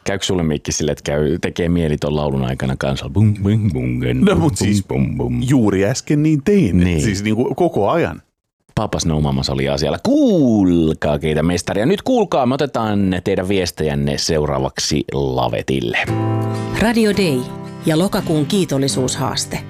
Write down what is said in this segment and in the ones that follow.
Käykö sulle Mikki sille, että tekee mieli ton laulun aikana kanssa? Bum, bum, bum, no mutta siis juuri äsken niin tein, niin. Siis niin kuin koko ajan. Papas No Mamas oli asialla. Kuulkaa keitä mestaria. Nyt kuulkaa, me otetaan teidän viestejänne seuraavaksi lavetille. Radio Day ja lokakuun kiitollisuushaaste.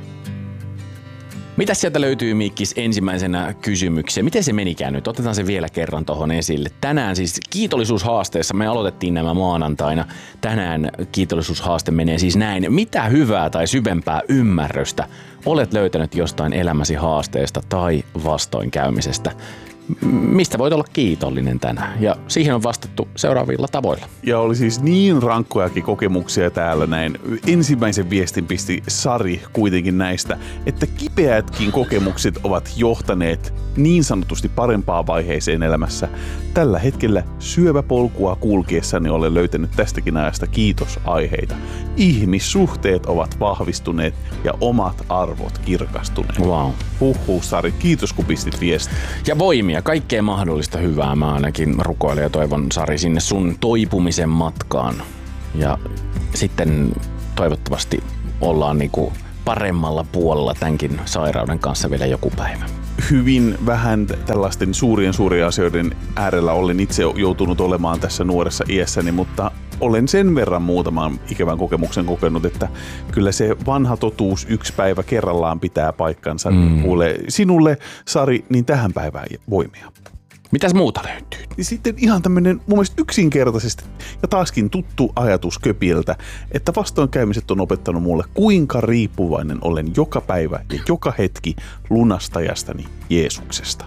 Mitäs sieltä löytyy, Mikkis, ensimmäisenä kysymyksiä? Miten se menikään nyt? Otetaan se vielä kerran tuohon esille. Tänään siis kiitollisuushaasteessa, me aloitettiin nämä maanantaina. Tänään kiitollisuushaaste menee siis näin. Mitä hyvää tai syvempää ymmärrystä olet löytänyt jostain elämäsi haasteesta tai vastoinkäymisestä? Mistä voit olla kiitollinen tänään? Ja siihen on vastattu seuraavilla tavoilla. Ja oli siis niin rankkojakin kokemuksia täällä näin. Ensimmäisen viestin pisti Sari kuitenkin näistä, että kipeätkin kokemukset ovat johtaneet niin sanotusti parempaan vaiheeseen elämässä. Tällä hetkellä syöväpolkua kulkiessani olen löytänyt tästäkin ajasta kiitosaiheita. Ihmissuhteet ovat vahvistuneet ja omat arvot kirkastuneet. Wow. Huhhuh, Sari, kiitos kun pistit viestin. Ja voimia, kaikkea mahdollista hyvää. Mä ainakin rukoilen ja toivon, Sari, sinne sun toipumisen matkaan. Ja sitten toivottavasti ollaan niinku paremmalla puolella tämänkin sairauden kanssa vielä joku päivä. Hyvin vähän tällaisten suurien asioiden äärellä olen itse joutunut olemaan tässä nuoressa iässäni, mutta olen sen verran muutaman ikävän kokemuksen kokenut, että kyllä se vanha totuus yksi päivä kerrallaan pitää paikkansa. Kuule, sinulle, Sari, niin tähän päivään voimia. Mitäs muuta löytyy? Sitten ihan tämmöinen mun mielestä yksinkertaisesti ja taaskin tuttu ajatus Köpieltä, että vastoinkäymiset on opettanut mulle, kuinka riippuvainen olen joka päivä ja joka hetki lunastajastani Jeesuksesta.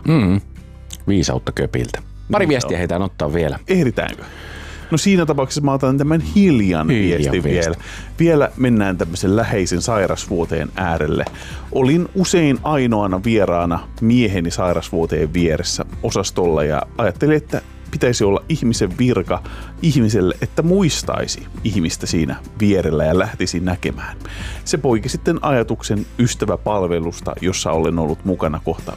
Viisautta Köpiltä. Pari viestiä heitään ottaa vielä. Ehditäänkö? No siinä tapauksessa mä otan tämän Hiljan viestin vielä. Vielä mennään tämmöisen läheisen sairasvuoteen äärelle. Olin usein ainoana vieraana mieheni sairasvuoteen vieressä osastolla ja ajattelin, että pitäisi olla ihmisen virka ihmiselle, että muistaisi ihmistä siinä vierellä ja lähtisi näkemään. Se poiki sitten ajatuksen ystäväpalvelusta, jossa olen ollut mukana kohta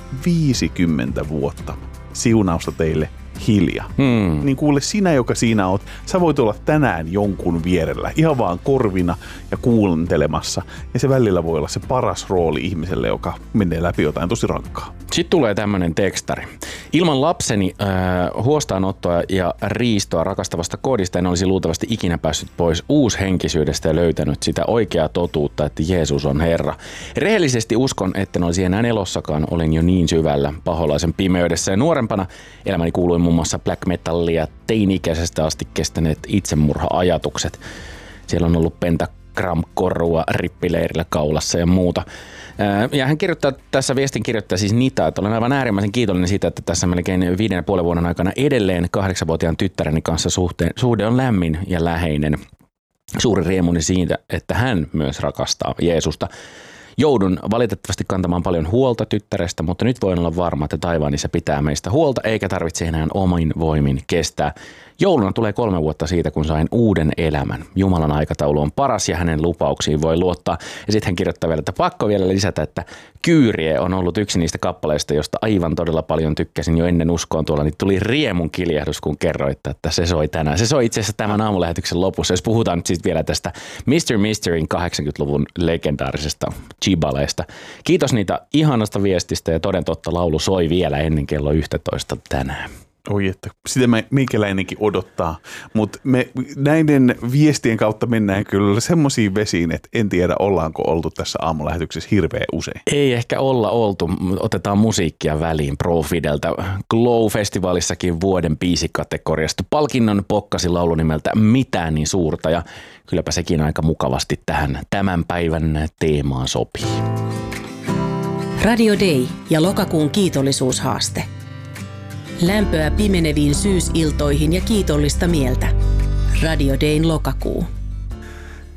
50 vuotta. Siunausta teille, Hilja. Niin kuule, sinä, joka siinä oot, sä voit olla tänään jonkun vierellä, ihan vaan korvina ja kuuntelemassa. Ja se välillä voi olla se paras rooli ihmiselle, joka menee läpi jotain tosi rankkaa. Sitten tulee tämmönen tekstari. Ilman lapseni huostaanottoa ja riistoa rakastavasta kodista en olisi luultavasti ikinä päässyt pois uushenkisyydestä ja löytänyt sitä oikeaa totuutta, että Jeesus on Herra. Rehellisesti uskon, että en olisi enää elossakaan, olin jo niin syvällä paholaisen pimeydessä ja nuorempana elämäni kuului muun muassa black metallia, teini-ikäisestä asti kestäneet itsemurha-ajatukset. Siellä on ollut pentagram-korua rippileirillä kaulassa ja muuta. Ja hän kirjoittaa, tässä viestin kirjoittaa siis Nita, että olen aivan äärimmäisen kiitollinen siitä, että tässä melkein 5,5 vuoden aikana edelleen 8-vuotiaan tyttäreni kanssa suhde on lämmin ja läheinen. Suuri riemuni siitä, että hän myös rakastaa Jeesusta. Joudun valitettavasti kantamaan paljon huolta tyttärestä, mutta nyt voin olla varma, että taivaanissa pitää meistä huolta, eikä tarvitse enää omin voimin kestää. Jouluna tulee 3 vuotta siitä, kun sain uuden elämän. Jumalan aikataulu on paras ja hänen lupauksiin voi luottaa. Ja sitten hän kirjoittaa vielä, että pakko vielä lisätä, että Kyyrie on ollut yksi niistä kappaleista, josta aivan todella paljon tykkäsin jo ennen uskoon tuolla. Niin tuli riemun kiljahdus, kun kerroitte, että se soi tänään. Se soi itse asiassa tämän aamulähetyksen lopussa. Jos puhutaan nyt siis vielä tästä Mr. Mysteryn 80-luvun legendaarisesta Chibaleista. Kiitos niitä ihanasta viestistä ja toden totta laulu soi vielä ennen kello 11 tänään. Oi, että sitä meikäläinenkin odottaa, mutta me näiden viestien kautta mennään kyllä semmoisiin vesiin, että en tiedä ollaanko oltu tässä aamulähetyksessä hirveän usein. Ei ehkä olla oltu, otetaan musiikkia väliin Profideltä. Glow-festivaalissakin vuoden biisikategoriasta palkinnon pokkasi laulu nimeltä Mitään niin suurta ja kylläpä sekin aika mukavasti tähän tämän päivän teemaan sopii. Radio Day ja lokakuun kiitollisuushaaste. Lämpöä pimeneviin syysiltoihin ja kiitollista mieltä. Radio Dayn lokakuu.